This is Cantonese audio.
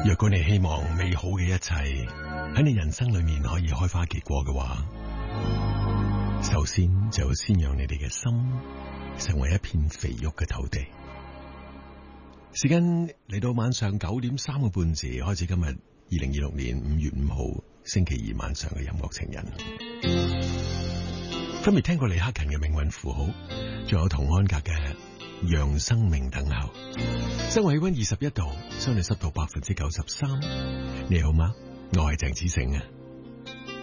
若果你希望美好嘅一切喺你人生裏面可以開花結果嘅話，首先就要先讓你哋嘅心成為一片肥沃嘅土地。時間嚟到晚上9:03個半字，開始今日2026年5月5號星期二晚上嘅音樂情人。分別聽過李克勤嘅命運符號，仲有童安格嘅讓生命等候。室外氣溫21度，相對濕度93%。你好嗎？我係鄭子誠啊。